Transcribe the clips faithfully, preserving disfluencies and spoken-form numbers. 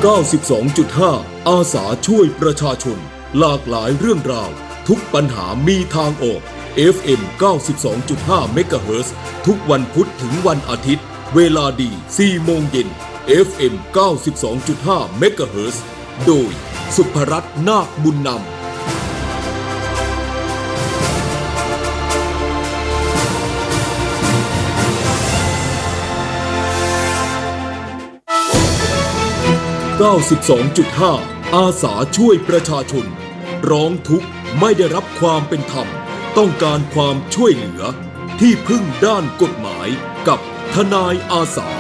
เก้าสิบสองจุดห้า อาสาช่วยประชาชนหลากหลายเรื่องราวทุกปัญหามีทางออก เอฟ เอ็ม เก้าสิบสองจุดห้า เมกะเฮิรตซ์ทุกวันพุธถึงวันอาทิตย์เวลาดี สี่โมงเย็น เอฟ เอ็ม เก้าสิบสองจุดห้า เมกะเฮิรตซ์โดยสุภรัตน์นาคบุญนำเก้าสิบสองจุดห้า อาสาช่วยประชาชนร้องทุกข์ไม่ได้รับความเป็นธรรมต้องการความช่วยเหลือที่พึ่งด้านกฎหมายกับทนายอาสา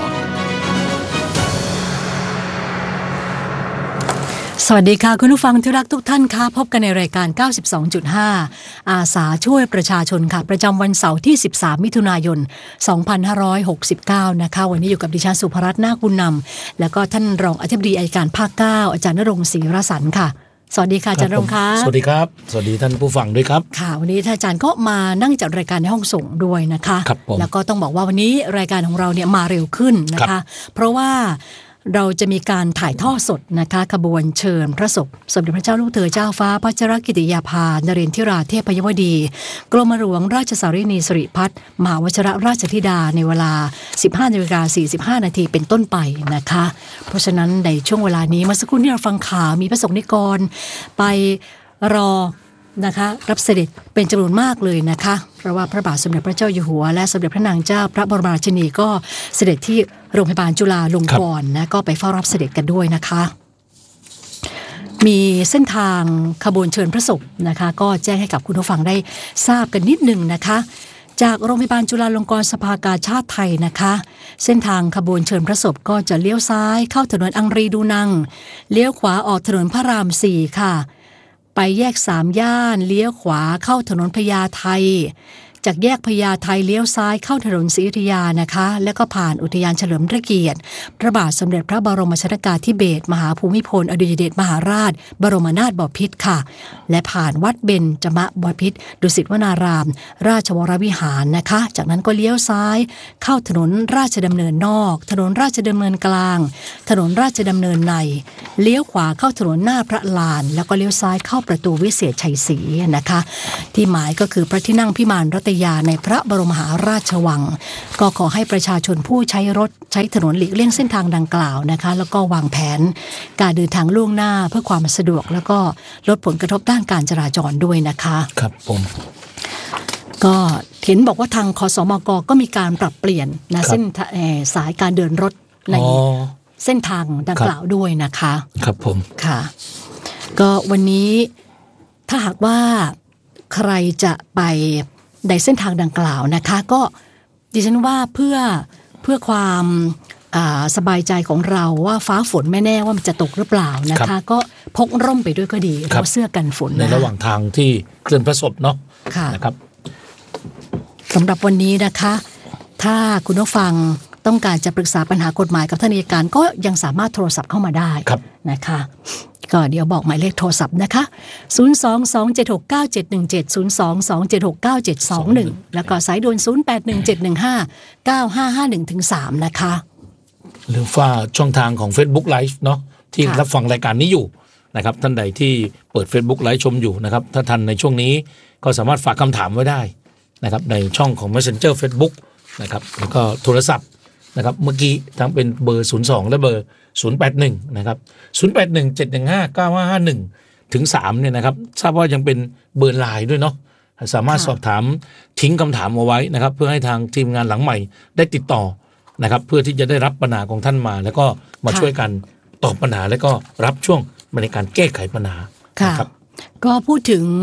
สวัสดีค่ะคุณผู้ฟังที่รักทุกท่านค่ะพบกันในรายการ เก้าสิบสองจุดห้า อาสาช่วยประชาชนค่ะประจำวันเสาร์ที่สิบสามมิถุนายนสองพันห้าร้อยหกสิบเก้านะคะวันนี้อยู่กับดิฉันสุภรัตน์นาคบุญนำแล้วก็ท่านรองอธิบดีอัยการภาคเก้าอาจารย์ณรงค์ศรีรสันต์ค่ะสวัสดีค่ะอาจารย์ณรงค์ค่ะสวัสดีครับสวัสดีท่านผู้ฟังด้วยครับค่ะวันนี้ท่านอาจารย์ก็มานั่งจัดรายการในห้องส่งด้วยนะคะแล้วก็ต้องบอกว่าวันนี้รายการของเราเนี่ยมาเร็วขึ้นนะคะเพราะว่าเราจะมีการถ่ายทอดสดนะคะขบวนเชิญพระศพสมเด็จพระเจ้าลูกเธอเจ้าฟ้าพัชรกิติยาภานเรนทิราเทพยวดีกรมหลวงราชสารินีสิริพัฒน์มหาวชิรราชธิดาในเวลา สิบห้านาฬิกาสี่สิบห้านาทีเป็นต้นไปนะคะเพราะฉะนั้นในช่วงเวลานี้เมื่อสักครู่ที่เราฟังข่าวมีพระสงฆ์นิกรไปรอนะคะรับเสด็จเป็นจำนวนมากเลยนะคะเพราะว่าพระบาทสมเด็จพระเจ้าอยู่หัวและสมเด็จพระนางเจ้าพระบรมราชินีก็เสด็จที่โรงพยาบาลจุฬาลงกรณ์นะก็ไปเฝ้ารับเสด็จกันด้วยนะคะมีเส้นทางขบวนเชิญพระศพนะคะก็แจ้งให้กับคุณผู้ฟังได้ทราบกันนิดหนึ่งนะคะจากโรงพยาบาลจุฬาลงกรณ์สภากาชาติไทยนะคะเส้นทางขบวนเชิญพระศพก็จะเลี้ยวซ้ายเข้าถนนอังรีดูนังเลี้ยวขวาออกถนนพระรามสี่ค่ะไปแยกสามย่านเลี้ยวขวาเข้าถนนพญาไทจากแยกพญาไทเลี้ยวซ้ายเข้าถนนศรีอยุธยานะคะแล้วก็ผ่านอุทยานเฉลิมพระเกียรติพระบาทสมเด็จพระบรมชนกาธิเบศรมหาภูมิพลอดุลยเดชมหาราชบรมนาถบพิตรค่ะและผ่านวัดเบญจมบพิตรดุสิตวนารามราชวรวิหารนะคะจากนั้นก็เลี้ยวซ้ายเข้าถนนราชดำเนินนอกถนนราชดำเนินกลางถนนราชดำเนินในเลี้ยวขวาเข้าถนนหน้าพระลานแล้วก็เลี้ยวซ้ายเข้าประตูวิเศษชัยศรีนะคะที่หมายก็คือพระที่นั่งพิมานรัตยาในพระบรมมหาราชวังก็ขอให้ประชาชนผู้ใช้รถใช้ถนนหลีกเลี่ยงเส้นทางดังกล่าวนะคะแล้วก็วางแผนการเดินทางล่วงหน้าเพื่อความสะดวกแล้วก็ลดผลกระทบด้านการจราจรด้วยนะคะครับผมก็เห็นบอกว่าทางคสมกก็มีการปรับเปลี่ยนนะเส้นสายการเดินรถในเส้นทางดังกล่าวด้วยนะคะครับผมค่ะก็วันนี้ถ้าหากว่าใครจะไปในเส้นทางดังกล่าวนะคะก็ดิฉันว่าเพื่อเพื่อความสบายใจของเราว่าฟ้าฝนไม่แน่ว่ามันจะตกหรือเปล่านะคะก็พกร่มไปด้วยก็ดีเพราะเสื้อกันฝนในระหว่างทางที่เคลื่อนพระศพเนาะนะครับสำหรับวันนี้นะคะถ้าคุณผู้ฟังต้องการจะปรึกษาปัญหากฎหมายกับท่านอัยการก็ยังสามารถโทรศัพท์เข้ามาได้นะคะก็เดี๋ยวบอกหมายเลขโทรศัพท์นะคะศูนย์ สอง สอง เจ็ด หก เก้า เจ็ด หนึ่ง เจ็ด ศูนย์ สอง สอง เจ็ด หก เก้า เจ็ด สอง หนึ่งแล้วก็สายด่วนศูนย์ แปด หนึ่ง เจ็ด หนึ่ง ห้า เก้า ห้า ห้า หนึ่ง ถึง สามนะคะหรือว่าช่องทางของ Facebook Live เนาะที่รับฟังรายการนี้อยู่นะครับท่านใดที่เปิด Facebook Live ชมอยู่นะครับถ้าทันในช่วงนี้ก็สามารถฝากคำถามไว้ได้นะครับในช่องของ Messenger Facebook นะครับแล้วก็โทรศัพท์นะครับเมื่อกี้ทั้งเป็นเบอร์ศูนย์ สองและเบอร์ศูนย์ แปด หนึ่งนะครับศูนย์ แปด หนึ่ง เจ็ด หนึ่ง ห้า เก้า ห้า ห้า หนึ่งถึงสามเนี่ยนะครับทราบว่ายังเป็นเบอร์ไลน์ด้วยเนาะสามารถสอบถามทิ้งคำถามเอาไว้นะครับเพื่อให้ทางทีมงานหลังใหม่ได้ติดต่อนะครับเพื่อที่จะได้รับปัญหาของท่านมาแล้วก็มาช่วยกันตอบปัญหาแล้วก็รับช่วงในการแก้ไขปัญหาครับก็พูดถึง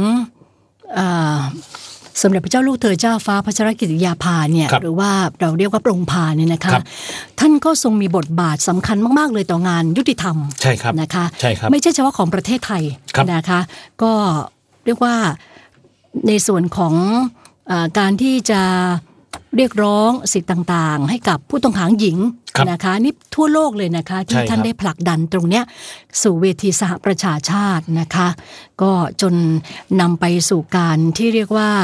สมเด็จพระเจ้าลูกเธอเจ้าฟ้าพัชรกิติยาภาเนี่ยหรือว่าเราเรียกว่าพระองค์พาเนี่ยนะคะท่านก็ทรงมีบทบาทสำคัญมากๆเลยต่องานยุติธรรมใช่ครับนะคะใช่ครับไม่ใช่เฉพาะของประเทศไทยนะคะก็เรียกว่าในส่วนของการที่จะเรียกร้องสิทธิต่างๆให้กับผู้ต้องขังหญิงนะคะนี่ทั่วโลกเลยนะคะที่ท่านได้ผลักดันตรงเนี้ยสู่เวทีสหประชาชาตินะคะก็จนนำไปสู่การที่เรียกว่า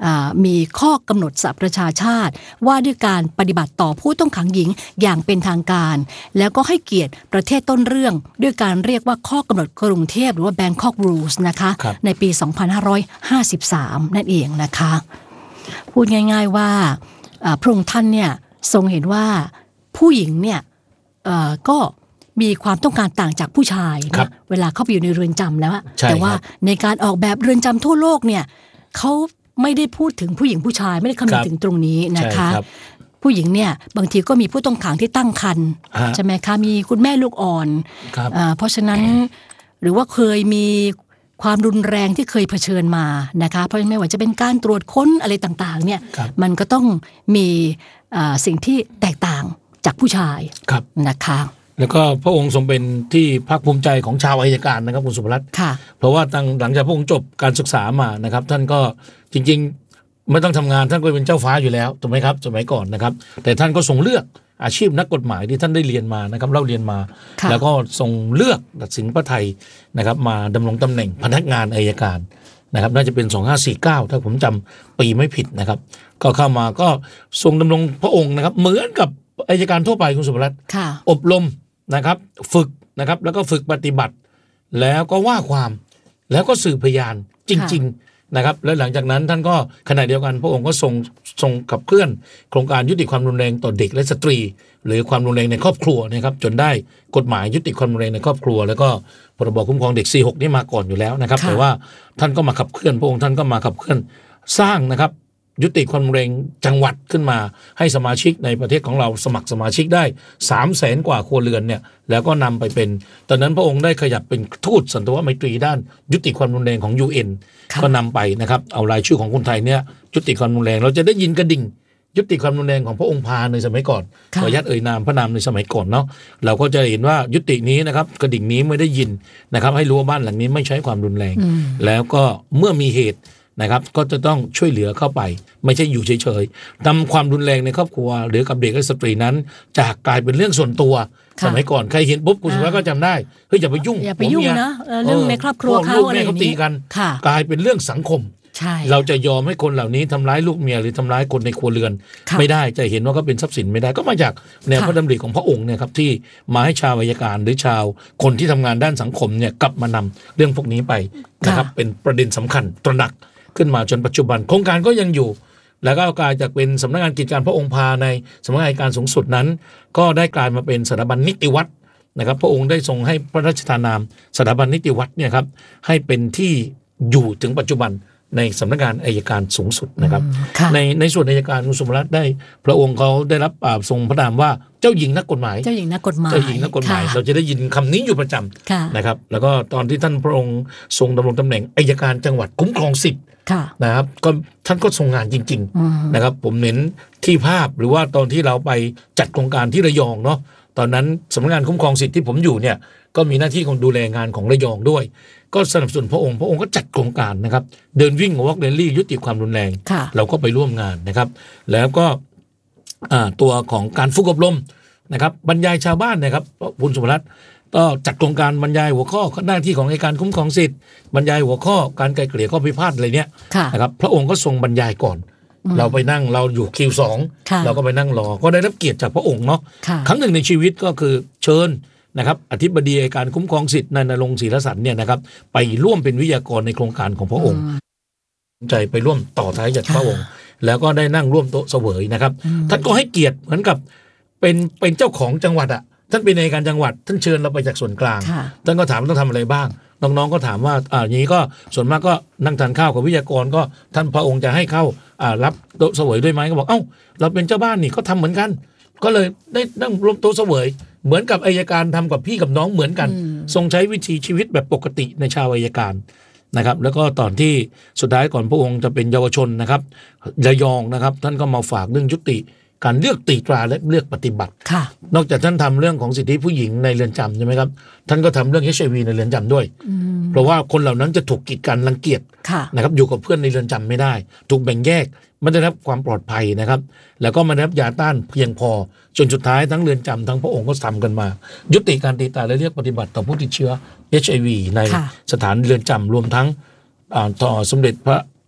มีข้อกำหนดสหประชาชาติว่าด้วยการปฏิบัติต่อผู้ต้องขังหญิงอย่างเป็นทางการแล้วก็ให้เกียรติประเทศต้นเรื่องด้วยการเรียกว่าข้อกำหนดกรุงเทพหรือว่า Bangkok Rules นะคะในปีสองพันห้าร้อยห้าสิบสามนั่นเองนะคะพูดง่ายๆว่าพระองค์ท่านเนี่ยทรงเห็นว่าผู้หญิงเนี่ยก็มีความต้องการต่างจากผู้ชายนะเวลาเข้าไปอยู่ในเรือนจำแล้วแต่ว่าในการออกแบบเรือนจำทั่วโลกเนี่ยเขาไม่ได้พูดถึงผู้หญิงผู้ชายไม่ได้คำนึงถึงตรงนี้นะคะผู้หญิงเนี่ยบางทีก็มีผู้ต้องขังที่ตั้งครรภ์ใช่ไหมคะมีคุณแม่ลูกอ่อนเพราะฉะนั้นหรือว่าเคยมีความรุนแรงที่เคยเผชิญมานะคะเพราะไม่ว่าจะเป็นการตรวจค้นอะไรต่างๆเนี่ยมันก็ต้องมีสิ่งที่แตกต่างจากผู้ชายนะคะแล้วก็พระองค์ทรงเป็นที่ภาคภูมิใจของชาวอัยการนะครับคุณสุภรัตน์เพราะว่าตั้งหลังจากพระองค์จบการศึกษามานะครับท่านก็จริงๆไม่ต้องทำงานท่านก็เป็นเจ้าฟ้าอยู่แล้วถูกไหมครับสมัยก่อนนะครับแต่ท่านก็ทรงเลือกอาชีพนักกฎหมายที่ท่านได้เรียนมานะครับเล่าเรียนมาแล้วก็ทรงเลือกตัดสินพระไทยนะครับมาดำรงตำแหน่งพนักงานอัยการนะครับน่าจะเป็นสองพันห้าร้อยสี่สิบเก้าถ้าผมจำปีไม่ผิดนะครับก็เข้ามาก็ทรงดำรงพระองค์นะครับเหมือนกับอัยการทั่วไปคุณสุภรัตน์อบรมนะครับฝึกนะครับแล้วก็ฝึกปฏิบัติแล้วก็ว่าความแล้วก็สืบพยานจริงๆนะครับและหลังจากนั้นท่านก็ขณะเดียวกันพระองค์ก็ทรงทรงขับเคลื่อนโครงการยุติความรุนแรงต่อเด็กและสตรีหรือความรุนแรงในครอบครัวนะครับจนได้กฎหมายยุติความรุนแรงในครอบครัวแล้วก็พรบคุ้มครองเด็กสี่สิบหกนี่มาก่อนอยู่แล้วนะครับแต่ว่าท่านก็มาขับเคลื่อนพระองค์ท่านก็มาขับเคลื่อนสร้างนะครับยุติความรุนแรงจังหวัดขึ้นมาให้สมาชิกในประเทศของเราสมัครสมาชิกได้สามแสนกว่าครัวเรือนเนี่ยแล้วก็นำไปเป็นตอนนั้นพระองค์ได้ขยับเป็นทูตสันตวไมตรีด้านยุติความรุนแรงของ ยู เอ็น ก็นำไปนะครับเอารายชื่อของคนไทยเนี่ยยุติความรุนแรงเราจะได้ยินกระดิ่งยุติความรุนแรงของพระองค์พาในสมัยก่อนขออนุญาตเอ่ยนามพระนามในสมัยก่อนเนาะเราก็จะเห็นว่ายุตินี้นะครับกระดิ่งนี้ไม่ได้ยินนะครับให้รู้ว่าบ้านหลังนี้ไม่ใช้ความรุนแรงแล้วก็เมื่อมีเหตุนะครับก็จะต้องช่วยเหลือเข้าไปไม่ใช่อยู่เฉยๆทำความรุนแรงในครอบครัวหรือกับเด็กและสตรีนั้นจากกลายเป็นเรื่องส่วนตัวสมัยก่อนใครเห็นปุ๊บคุณสุภาพก็จำได้เฮ้ยอย่าไปยุ่งอย่าไปยุ่งนะเรื่องในครอบครัวเขาอะไรเขาตีกันกลายเป็นเรื่องสังคมเราจะยอมให้คนเหล่านี้ทำร้ายลูกเมียหรือทำร้ายคนในครัวเรือนไม่ได้จะเห็นว่าก็เป็นทรัพย์สินไม่ได้ก็มาจากแนวพระดำริของพระองค์เนี่ยครับที่มาให้ชาวอัยการหรือชาวคนที่ทำงานด้านสังคมเนี่ยกลับมานำเรื่องพวกนี้ไปนะครับเป็นประเด็นสำคัญตระหนักขึ้นมาจนปัจจุบันโครงการก็ยังอยู่แล้วก็กลายจากเป็นสำนักงานกิจการพระองค์พาในสำนักงานอัยการสูงสุดนั้นก็ได้กลายมาเป็นสถาบันนิติวัฒน์นะครับพระองค์ได้ทรงให้พระราชทานนามสถาบันนิติวัฒน์เนี่ยครับให้เป็นที่อยู่ถึงปัจจุบันในสำนักงานอัยการสูงสุดนะครับในในส่วนอัยการคุณสุภรัตน์ได้พระองค์เขาได้รับทรงพระนามว่าเจ้าหญิงนักกฎหมายเจ้าหญิงนักกฎหมายเจ้าหญิงนักกฎหมายเราจะได้ยินคำนี้อยู่ประจำนะครับแล้วก็ตอนที่ท่านพระองค์ทรงดำรงตำแหน่งอัยการจังหวัดคุ้มครองสิทธิ์นะครับก็ท่านก็ทรงงานจริงๆนะครับผมเห็นที่ภาพหรือว่าตอนที่เราไปจัดโครงการที่ระยองเนาะตอนนั้นสำนักงานคุ้มครองสิทธิ์ที่ผมอยู่เนี่ยก็มีหน้าที่ของดูแลงานของระยองด้วยก็สนับสนุนพระองค์พระองค์ก็จัดโครงการนะครับเดินวิ่งวอล์กเรลลี่ยุติความรุนแรงเราก็ไปร่วมงานนะครับแล้วก็ตัวของการฝึกอบรมนะครับบรรยายชาวบ้านนะครับคุณสุภรัตน์ก็จัดโครงการบรรยายหัวข้อหน้าที่ของอัยการคุ้มครองสิทธิ์บรรยายหัวข้อการไกล่เกลี่ยข้อพิพาทอะไรเนี้ยนะครับพระองค์ก็ทรงบรรยายก่อนเราไปนั่งเราอยู่คิวสองเราก็ไปนั่งรอก็ได้รับเกียรติจากพระองค์เนาะครั้งหนึ่งในชีวิตก็คือเชิญนะครับอธิบดีอัยการคุ้มครองสิทธิ์นายณรงค์ศรีรสันเนี่ยนะครับไปร่วมเป็นวิทยากรในโครงการของพระองค์ใจไปร่วมต่อท้ายจากพระองค์แล้วก็ได้นั่งร่วมโต๊ะเสวยนะครับท่านก็ให้เกียรติเหมือนกับเป็นเป็นเจ้าของจังหวัดอ่ะท่านเป็นอัยการจังหวัดท่านเชิญเราไปจากส่วนกลางท่านก็ถามต้องทำอะไรบ้างน้องๆก็ถามว่าอ่าอย่างนี้ก็ส่วนมากก็นั่งทานข้าวกับวิทยากรก็ท่านพระองค์จะให้เข้าอ่ารับโต๊ะเสวยด้วยไหมก็บอกเอ้าเราเป็นเจ้าบ้านนี่ก็ทำเหมือนกันก็เลยได้นั่งร่วมโต๊ะเสวยเหมือนกับอัยการทำกับพี่กับน้องเหมือนกันทรงใช้วิถีชีวิตแบบปกติในชาวอัยการนะครับแล้วก็ตอนที่สุดท้ายก่อนพระองค์จะเป็นเยาวชนนะครับระยองนะครับท่านก็มาฝากเรื่องยุติการเลือกตีตราและเลือกปฏิบัตินอกจากท่านทำเรื่องของสิทธิผู้หญิงในเรือนจำใช่ไหมครับท่านก็ทำเรื่อง เอช ไอ วี ในเรือนจำด้วยเพราะว่าคนเหล่านั้นจะถูกกีดกันรังเกียจนะครับอยู่กับเพื่อนในเรือนจำไม่ได้ถูกแบ่งแยกไม่ได้รับความปลอดภัยนะครับแล้วก็ไม่ได้รับยาต้านเพียงพอจนสุดท้ายทั้งเรือนจำทั้งพระองค์ก็ทำกันมายุติการตีตราและเลือกปฏิบัติต่อผู้ติดเชื้อ เอช ไอ วี ในสถานเรือนจำรวมทั้งต่อสมเด็จพระ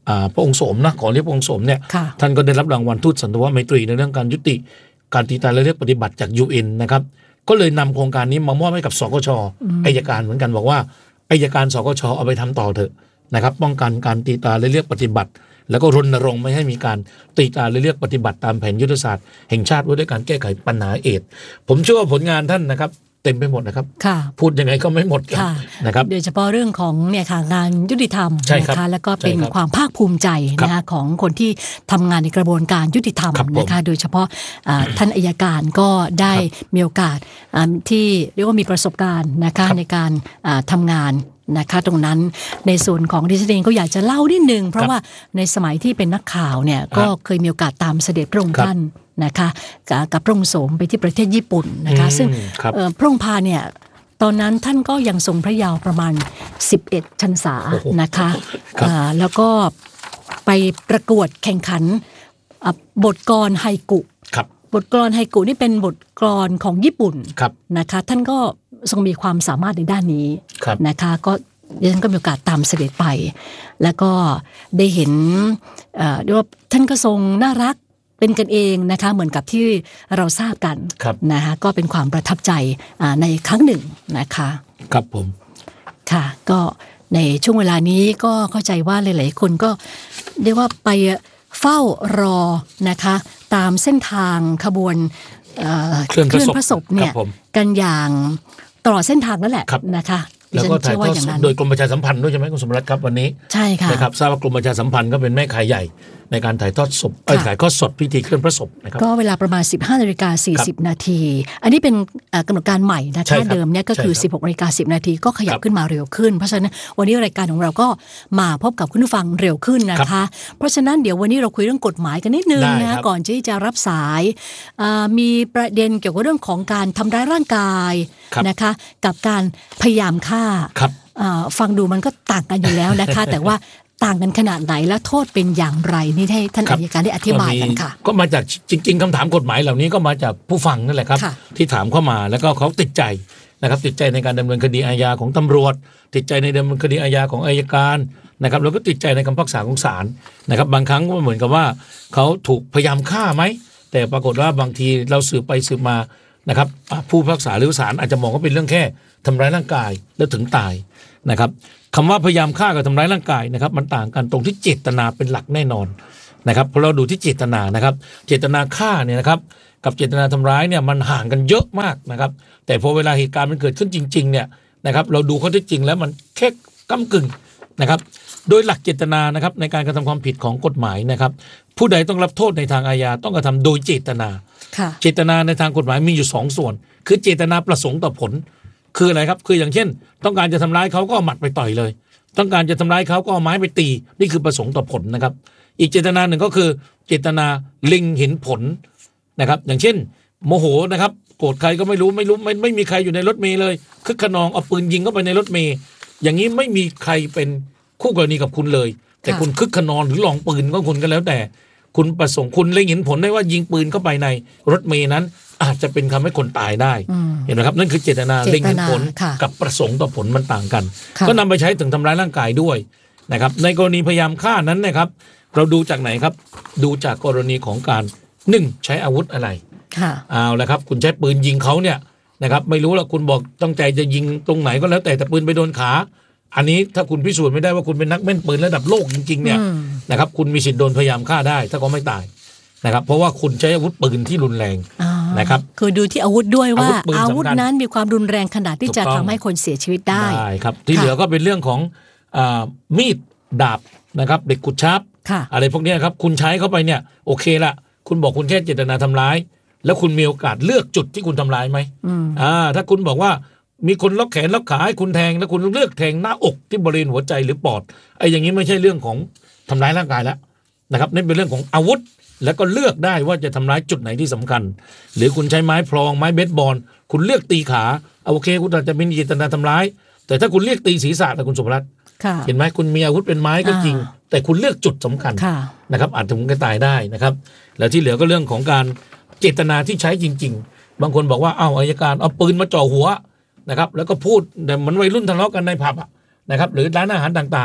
พระองค์สมนะขอเรียกพระองค์สมเนี่ยท่านก็ได้รับรางวัลทูตสันทวไมตรีในเรื่องการยุติการตีตายและเลือกปฏิบัติจาก ยู เอ็น นะครับก็เลยนำโครงการนี้มามอบให้กับสกช.อัยการเหมือนกันบอกว่าอัยการสกช.เอาไปทำต่อเถอะนะครับป้องกันการตีตายและเลือกปฏิบัติแล้วก็รณรงค์ไม่ให้มีการตีตาและเลือกปฏิบัติตามแผนยุทธศาสตร์แห่งชาติว่าด้วยการแก้ไขปัญหาเอดส์ผมเชื่อว่าผลงานท่านนะครับเต็มไปหมดนะครับพูดยังไงก็ไม่หมดนะครับโดยเฉพาะเรื่องของเนี่ยค่ะงานยุติธรรมนะคะแล้วก็เป็นความภาคภูมิใจนะคะของคนที่ทำงานในกระบวนการยุติธรรมนะคะโดยเฉพาะท่านอัยการก็ได้มีโอกาสที่เรียกว่ามีประสบการณ์นะคะในการทำงานนะคะตรงนั้นในส่วนของดิฉันเองก็อยากจะเล่านิดนึงเพราะว่าในสมัยที่เป็นนักข่าวเนี่ยก็เคยมีโอกาสตามเสด็จพระองค์ท่านนะคะกับพระองค์โสมไปที่ประเทศญี่ปุ่นนะคะซึ่งพระองค์พาเนี่ยตอนนั้นท่านก็ยังทรงพระเยาว์ประมาณสิบเอ็ดพรรษานะคะแล้วก็ไปประกวดแข่งขันบทกลอนไฮกุบทกลอนไฮกุนี่เป็นบทกลอนของญี่ปุ่นนะคะท่านก็ทรงมีความสามารถในด้านนี้นะคะก็ดิฉันก็มีโอกาสตามเสด็จไปแล้วก็ได้เห็นด้วยว่าท่านก็ทรงน่ารักเป็นกันเองนะคะเหมือนกับที่เราทราบกันนะคะก็เป็นความประทับใจในครั้งหนึ่งนะคะครับผมค่ะก็ในช่วงเวลานี้ก็เข้าใจว่าหลายๆคนก็เรียกว่าไปเฝ้ารอนะคะตามเส้นทางขบวนเคลื่อนพระศพเนี่ยกันอย่างตลอดเส้นทางนั่นแหละนะคะแล้วก็ถ่ายทอดโดยกรมประชาสัมพันธ์ด้วยใช่ไหมคุณสมรัตน์ครับวันนี้ใช่ค่ะนะครับทราบว่ากรมประชาสัมพันธ์ก็เป็นแม่ขายใหญ่ในการถ่ายทอดศพถ่ายทอดสดพิธีเคลื่อนพระศพนะครับก็เวลาประมาณ สิบห้านาฬิกาสี่สิบ นาทีอันนี้เป็นกำหนดการใหม่นะคะเดิมเนี่ยก็คือ สิบหกนาฬิกาสิบ นาทีก็ขยับขึ้นมาเร็วขึ้นเพราะฉะนั้นวันนี้รายการของเราก็มาพบกับคุณผู้ฟังเร็วขึ้นนะคะเพราะฉะนั้นเดี๋ยววันนี้เราคุยเรื่องกฎหมายกันนิดนึงนะก่อนที่จะรับสายมีประเด็นเกี่ยวกับเรื่องของการทำร้ายร่างกายนะคะกับการพยายามฆ่าฟังดูมันก็ต่างกันอยู่แล้วนะคะแต่ว่าต่างกันขนาดไหนและโทษเป็นอย่างไรนี่ให้ท่านอัยการได้อธิบายกันค่ะก็มาจากจริงๆคำถามกฎหมายเหล่านี้ก็มาจากผู้ฟังนั่นแหละครับที่ถามเข้ามาแล้วก็เขาติดใจนะครับติดใจในการดำเนินคดีอาญาของตำรวจติดใจในดำเนินคดีอาญาของอัยการนะครับแล้วก็ติดใจในคำพิพากษาของศาลนะครับบางครั้งก็เหมือนกับว่าเขาถูกพยายามฆ่าไหมแต่ปรากฏว่าบางทีเราสืบไปสืบมานะครับผู้พิพากษาหรือศาลอาจจะมองว่าเป็นเรื่องแค่ทำร้ายร่างกายแล้วถึงตายนะครับคำว่าพยายามฆ่ากับทำร้ายร่างกายนะครับมันต่างกันตรงที่เจตนาเป็นหลักแน่นอนนะครับพอเราดูที่เจตนานะครับเจตนาฆ่าเนี่ยนะครับกับเจตนาทำร้ายเนี่ยมันห่างกันเยอะมากนะครับแต่พอเวลาเหตุการณ์มันเกิดขึ้นจริงๆเนี่ยนะครับเราดูข้อเท็จจริงแล้วมันแค่ก้ำกึ่งนะครับโดยหลักเจตนานะครับในการกระทำความผิดของกฎหมายนะครับผู้ใดต้องรับโทษในทางอาญาต้องกระทำโดยเจตนาเจตนาในทางกฎหมายมีอยู่สองส่วนคือเจตนาประสงค์ต่อผลคืออะไรครับคืออย่างเช่นต้องการจะทำร้ายเขาก็เอาหมัดไปต่อยเลยต้องการจะทำร้ายเขาก็เอาไม้ไปตีนี่คือประสงค์ต่อผลนะครับอีกเจตนาหนึ่งก็คือเจตนาเล็งเห็นผลนะครับอย่างเช่นโมโหนะครับโกรธใครก็ไม่รู้ไม่รู้ไม่ไม่มีใครอยู่ในรถเมล์เลยคึกขนองเอาปืนยิงเข้าไปในรถเมล์อย่างนี้ไม่มีใครเป็นคู่กรณีกับคุณเลยแต่คุณคึกขนองหรือลองปืนก็คุณก็แล้วแต่คุณประสงค์คุณเล็งเห็นผลได้ว่ายิงปืนเข้าไปในรถเมล์นั้นอาจจะเป็นทำให้คนตายได้เห็นไหมครับนั่นคือเจตนาเล็งเห็นผลกับประสงค์ต่อผลมันต่างกันก็นำไปใช้ถึงทำร้ายร่างกายด้วยนะครับในกรณีพยายามฆ่านั้นนะครับเราดูจากไหนครับดูจากกรณีของการหนึ่งใช้อาวุธอะไรเอาละครับคุณใช้ปืนยิงเขาเนี่ยนะครับไม่รู้ละคุณบอกตั้งใจจะยิงตรงไหนก็แล้วแต่แต่ปืนไปโดนขาอันนี้ถ้าคุณพิสูจน์ไม่ได้ว่าคุณเป็นนักแม่นปืนระดับโลกจริงๆเนี่ยนะครับคุณมีสิทธิ์โดนพยายามฆ่าได้ถ้าเขาไม่ตายนะครับเพราะว่าคุณใช้อาวุธปืนที่รุนแรงนะครับคือดูที่อาวุธด้วยว่าอาวุธนั้นมีความรุนแรงขนาดที่จะทำให้คนเสียชีวิตได้ได้ครับที่เหลือก็เป็นเรื่องของมีดดาบนะครับเด็กกุดชาร์ปอะไรพวกนี้ครับคุณใช้เข้าไปเนี่ยโอเคละคุณบอกคุณแค่เจตนาทำร้ายแล้วคุณมีโอกาสเลือกจุดที่คุณทำร้ายไหมอ่าถ้าคุณบอกว่ามีคนล็อกแขนล็อกขาให้คุณแทงแล้วคุณเลือกแทงหน้าอกที่บริเวณหัวใจหรือปอดไอ้อย่างนี้ไม่ใช่เรื่องของทำร้ายร่างกายแล้วนะครับนี่เป็นเรื่องของอาวุธแล้วก็เลือกได้ว่าจะทำร้ายจุดไหนที่สำคัญหรือคุณใช้ไม้พลองไม้เบสบอลคุณเลือกตีขาโอเคคุณอาจจะเป็นเจตนาทำร้ายแต่ถ้าคุณเลือกตีศีรษะนะคุณสุภรัตน์เห็นไหมคุณมีอาวุธเป็นไม้ก็จริงแต่คุณเลือกจุดสำคัญนะครับอาจจะถึงกับตายได้นะครับแล้วที่เหลือก็เรื่องของการเจตนาที่ใช้จริงๆบางคนบอกว่าอ้าวอัยการเอาปืนมาจ่อหัวนะครับแล้วก็พูดแต่มันวัยรุ่นทะเลาะกันในผับนะครับหรือร้านอาหารต่างๆ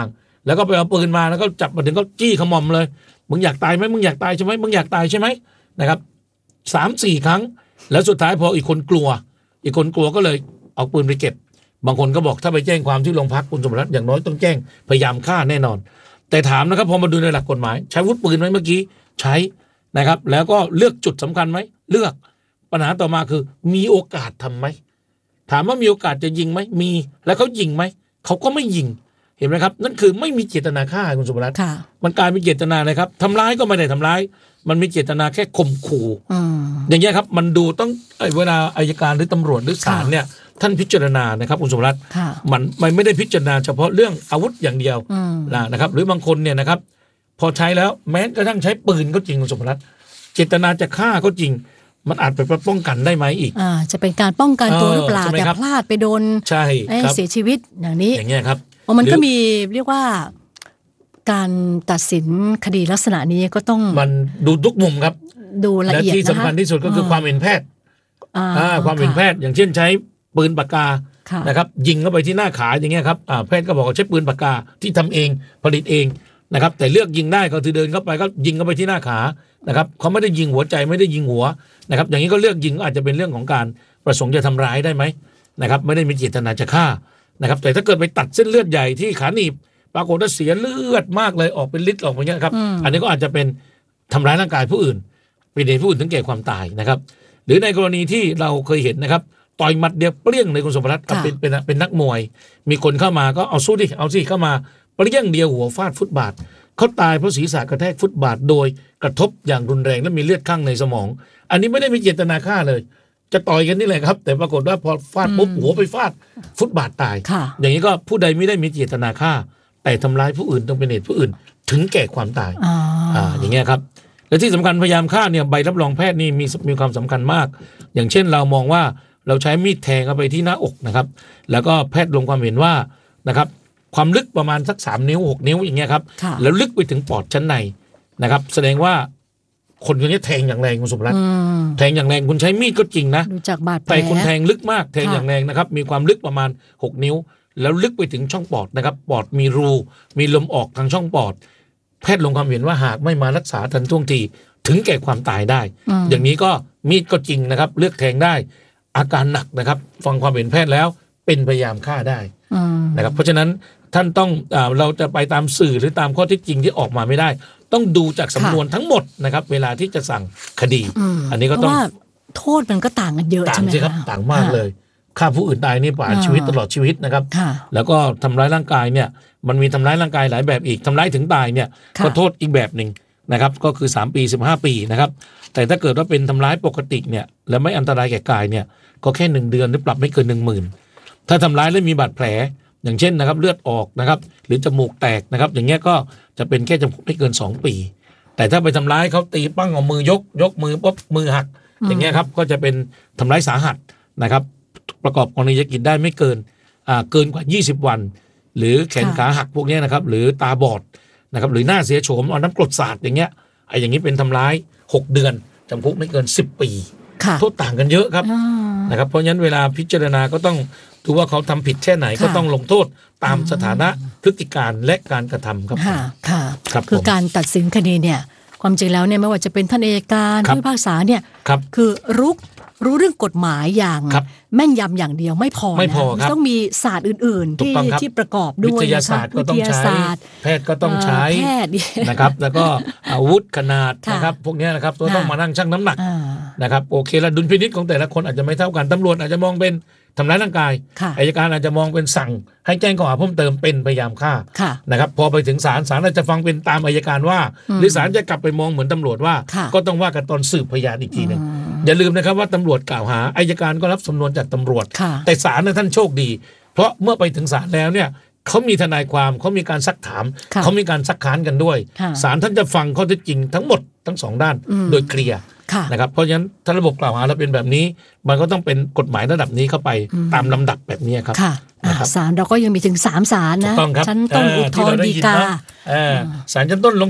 แล้วก็ไปเอาปืนมาแล้วก็จับมาถึงก็จี้ขมอมเลยมึงอยากตายไหมมึงอยากตายใช่ไหมมึงอยากตายใช่ไหมนะครับสามสี่ครั้งแล้วสุดท้ายพออีกคนกลัวอีกคนกลัวก็เลยเอาปืนไปเก็บบางคนก็บอกถ้าไปแจ้งความที่โรงพักคุณสมรัตน์อย่างน้อยต้องแจ้งพยายามฆ่าแน่นอนแต่ถามนะครับพอมาดูในหลักกฎหมายใช้อาวุธปืนไหมเมื่อกี้ใช้นะครับแล้วก็เลือกจุดสำคัญไหมเลือกปัญหาต่อมาคือมีโอกาสทำไหมถามว่ามีโอกาสจะยิงไหมมีแล้วเขายิงไหมเขาก็ไม่ยิงเห็นไหมครับนั่นคือไม่มีเจตนาฆ่าคุณสมรัตน์มันกลายเป็นเจตนาเลยครับทำร้ายก็ไม่ได้ทำร้ายมันมีเจตนาแค่ข่มขู่อย่างเงี้ยครับมันดูต้องเวลาอัยการหรือตำรวจหรือศาลเนี่ยท่านพิจารณานะครับคุณสมรัตน์มันมันไม่ได้พิจารณาเฉพาะเรื่องอาวุธอย่างเดียวนะครับหรือบางคนเนี่ยนะครับพอใช้แล้วแม้กระทั่งใช้ปืนก็จริงคุณสมรัตน์เจตนาจะฆ่าก็จริงมันอาจไปป้องกันได้ไหมอีกอ่าจะเป็นการป้องกันตัวหรือเปล่าแต่พลาดไปโดนใช่เสียชีวิตอย่างนี้อย่างเงี้ยครับมันก็มีเรียกว่าการตัดสินคดีลักษณะนี้ก็ต้องมันดูทุกมุมครับดูละเอียดนะและที่สำคัญที่สุดก็คือความเห็นแพทย์ความเห็นแพทย์อย่างเช่นใช้ปืนปากกานะครับยิงเข้าไปที่หน้าขาอย่างเงี้ยครับแพทย์ก็บอกว่าใช้ปืนปากกาที่ทำเองผลิตเองนะครับแต่เลือกยิงได้ก็คือเดินเข้าไปก็ยิงเข้าไปที่หน้าขานะครับเขาไม่ได้ยิงหัวใจไม่ได้ยิงหัวนะครับอย่างนี้ก็เลือกยิงอาจจะเป็นเรื่องของการประสงค์จะทำร้ายได้ไหมนะครับไม่ได้มีเจตนาจะฆ่านะครับแต่ถ้าเกิดไปตัดเส้นเลือดใหญ่ที่ขาหนีบปรากฏว่าเสียเลือดมากเลยออกเป็นลิตรออกมาเงี้ยครับ อ, อันนี้ก็อาจจะเป็นทำร้ายร่างกายผู้อื่นเป็นเหตุผู้อื่นถึงแก่ความตายนะครับหรือในกรณีที่เราเคยเห็นนะครับต่อยหมัดเดียวเปรี้ยงในคุณสมรัตน์เป็นเป็นเป็นนักมวยมีคนเข้ามาก็เอาสู้ดิเอาสิเข้ามาเปรี้ยงเดียวหัวฟาดฟุตบาทเขาตายเพราะศีรษะกระแทกฟุตบาทโดยกระทบอย่างรุนแรงและมีเลือดข้างในสมองอันนี้ไม่ได้มีเจตนาฆ่าเลยจะต่อยกันนี่แหละครับแต่ปรากฏว่าพอฟาดปุ๊บหัวไปฟาดฟุตบาทตายอย่างนี้ก็ผู้ใดไม่ได้มีเจตนาฆ่าแต่ทำร้ายผู้อื่นต้องเป็นเหตุผู้อื่นถึงแก่ความตายอ่าอย่างเงี้ยครับและที่สำคัญพยายามฆ่าเนี่ยใบรับรองแพทย์นี่มีมีความสำคัญมากอย่างเช่นเรามองว่าเราใช้มีดแทงเข้าไปที่หน้าอกนะครับแล้วก็แพทย์ลงความเห็นว่านะครับความลึกประมาณสักสามนิ้วหกนิ้วอย่างเงี้ยครับแล้วลึกไปถึงปอดชั้นในนะครับแสดงว่าคนคนนี้แทงอย่างแรงคุณสมรัตน์แทงอย่างแรงคุณใช้มีดก็จริงนะแต่คุณแทงลึกมากแทงอย่างแรงนะครับมีความลึกประมาณหกนิ้วแล้วลึกไปถึงช่องปอดนะครับปอดมีรูมีลมออกทางช่องปอดแพทย์ลงความเห็นว่าหากไม่มารักษาทันท่วงทีถึงแก่ความตายได้อย่างนี้ก็มีดก็จริงนะครับเลือกแทงได้อาการหนักนะครับฟังความเห็นแพทย์แล้วเป็นพยายามฆ่าได้นะครับเพราะฉะนั้นท่านต้องเราจะไปตามสื่อหรือตามข้อเท็จจริงที่ออกมาไม่ได้ต้องดูจากสำนวนทั้งหมดนะครับเวลาที่จะสั่งคดีอันนี้ก็ต้องโทษมันก็ต่างกันเยอะใช่ไหมครับต่างมากเลยฆ่าผู้อื่นตายนี่ประหารชีวิตตลอดชีวิตนะครับแล้วก็ทำร้ายร่างกายเนี่ยมันมีทำร้ายร่างกายหลายแบบอีกทำร้ายถึงตายเนี่ยก็โทษอีกแบบหนึ่งนะครับก็คือสามปีสิบห้าปีนะครับแต่ถ้าเกิดว่าเป็นทำร้ายปกติเนี่ยแล้วไม่อันตรายแก่กายเนี่ยก็แค่หนึ่งเดือนหรือปรับไม่เกินหนึ่งหมื่นถ้าทำร้ายแล้วมีบาดแผลอย่างเช่นนะครับเลือดออกนะครับหรือจมูกแตกนะครับอย่างเงี้ยก็จะเป็นแค่จำคุกไม่เกินสองปีแต่ถ้าไปทำร้ายเขาตีปั้งเอามือยกยกมือปุ๊บมือหักอย่างเงี้ยครับก็จะเป็นทำร้ายสาหัสนะครับประกอบกรณียกิจได้ไม่เกินอ่าเกินกว่ายี่สิบวันหรือแขนขาหักพวกนี้นะครับหรือตาบอดนะครับหรือหน้าเสียโฉมเอาน้ำกรดสาดอย่างเงี้ยไอ้อย่างนี้เป็นทำร้ายหกเดือนจำคุกไม่เกินสิบปีโทษต่างกันเยอะครับนะครับเพราะฉะนั้นเวลาพิจารณาก็ต้องดูว่าเขาทำผิดแค่ไหนก็ต้องลงโทษตามสถานะพฤติการและการกระทำครับค่ะค่ะคือการตัดสินคดีเนี่ยความจริงแล้วเนี่ยไม่ว่าจะเป็นท่านอัยการผู้พิพากษาเนี่ยคือรู้รู้เรื่องกฎหมายอย่างแม่นยำอย่างเดียวไม่พอไม่พอครับต้องมีศาสตร์อื่นๆที่ที่ประกอบด้วยวิทยาศาสตร์ก็ต้องใช้แพทย์ก็ต้องใช้นะครับแล้วก็อาวุธขนาดนะครับพวกนี้นะครับตัวต้องมานั่งชั่งน้ำหนักนะครับโอเคแล้วดุลพินิจของแต่ละคนอาจจะไม่เท่ากันตำรวจอาจจะมองเป็นทำร้ายร่างกายอัยการอาจจะมองเป็นสั่งให้แจ้งข้อหาเพิ่มเติมเป็นพยายามฆ่านะครับพอไปถึงศาลศาลอาจจะฟังเป็นตามอัยการว่าหรือศาลจะกลับไปมองเหมือนตำรวจว่าก็ต้องว่ากันตอนสืบพยานอีกทีนึงอย่าลืมนะครับว่าตำรวจกล่าวหาอัยการก็รับสำนวนจากตำรวจแต่ศาลนั้นท่านโชคดีเพราะเมื่อไปถึงศาลแล้วเนี่ยเขามีทนายความเขามีการซักถามเขามีการซักค้านกันด้วยศาลท่านจะฟังข้อเท็จจริงทั้งหมดทั้งสองด้านโดยเคลียร์นะครับเพราะฉะนั้นถ้าระบบกล่าวหาเราเป็นแบบนี้มันก็ต้องเป็นกฎหมายระดับนี้เข้าไปตามลำดับแบบนี้ครับศาลเราก็ยังมีถึงสามศาลนะชั้นต้นอุทธรณ์ฎีกาศาลชั้นต้นลงโทษ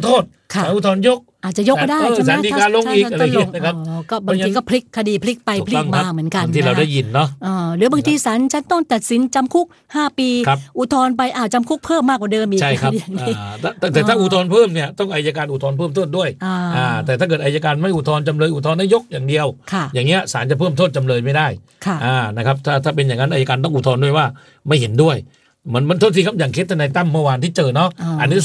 ศาลอุทธรณ์ยกอาจจะยกก็ได้ใช่ไหมศาลฎีกาลงอีกอะไรอย่างเงี้ยนะครับก็บางทีก็พลิกคดีพลิกไปพลิกมาเหมือนกันที่เราได้ยินเนาะหรือบางทีศาลชั้นต้นตัดสินจำคุกห้าปีอุทธรณ์ไปอาจจำคุกเพิ่มมากกว่าเดิมอีกใช่ครับแต่ถ้าอุทธรณ์เพิ่มเนี่ยต้องอัยการอุทธรณ์เพิ่มโทษด้วยแต่ถ้าเกิดอัยการไม่อุทธรณ์จำเลยอุทธรณ์ได้ยกอย่างเดียวอย่างเงี้ยศาลจะเพิ่มโทษจำเลยไม่ได้นะครับถ้าถ้าเป็นอย่างนั้นอัยการต้องอุทธรณ์ด้วยว่าไม่เห็นด้วยมันมันโทษทีครับอย่างเคสทนายตั้มเมื่อวานที่เจอเนาะอันนี้